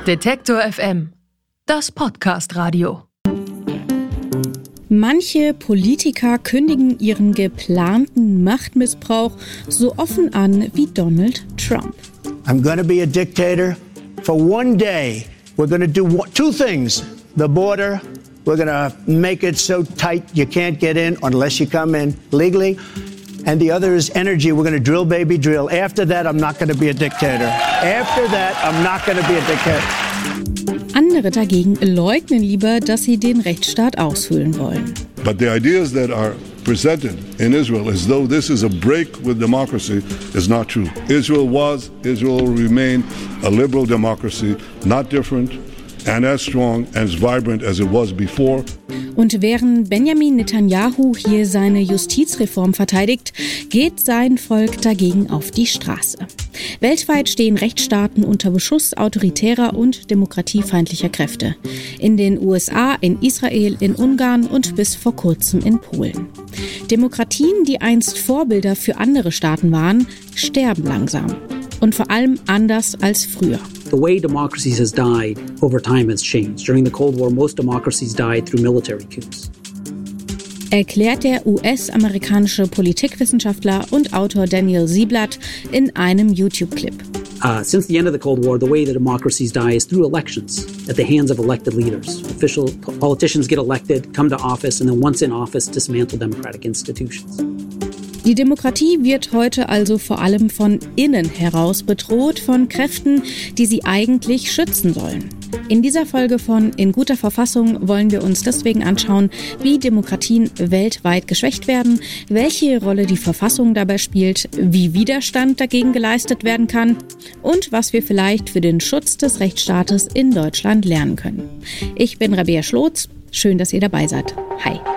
Detektor FM, das Podcast-Radio. Manche Politiker kündigen ihren geplanten Machtmissbrauch so offen an wie Donald Trump. I'm going to be a dictator for one day. We're going to do two things. The border, we're going to make it so tight you can't get in unless you come in legally. And the other is energy. We're going to drill, baby, drill. After that, I'm not going to be a dictator. After that, I'm not going to be a dictator. Andere dagegen leugnen lieber, dass sie den Rechtsstaat aushöhlen wollen. But the ideas that are presented in Israel as though this is a break with democracy is not true. Israel will remain a liberal democracy, not different and as strong and as vibrant as it was before. Und während Benjamin Netanyahu hier seine Justizreform verteidigt, geht sein Volk dagegen auf die Straße. Weltweit stehen Rechtsstaaten unter Beschuss autoritärer und demokratiefeindlicher Kräfte. In den USA, in Israel, in Ungarn und bis vor kurzem in Polen. Demokratien, die einst Vorbilder für andere Staaten waren, sterben langsam. Und vor allem anders als früher. The way democracies has died over time has changed. During the Cold War, most democracies died through military coups. Erklärt der US-amerikanische Politikwissenschaftler und Autor Daniel Ziblatt in einem YouTube-Clip. Since the end of the Cold War, the way that democracies die is through elections at the hands of elected leaders. Politicians get elected, come to office, and then once in office, dismantle democratic institutions. Die Demokratie wird heute also vor allem von innen heraus bedroht, von Kräften, die sie eigentlich schützen sollen. In dieser Folge von In guter Verfassung wollen wir uns deswegen anschauen, wie Demokratien weltweit geschwächt werden, welche Rolle die Verfassung dabei spielt, wie Widerstand dagegen geleistet werden kann und was wir vielleicht für den Schutz des Rechtsstaates in Deutschland lernen können. Ich bin Rabea Schlotz, schön, dass ihr dabei seid. Hi.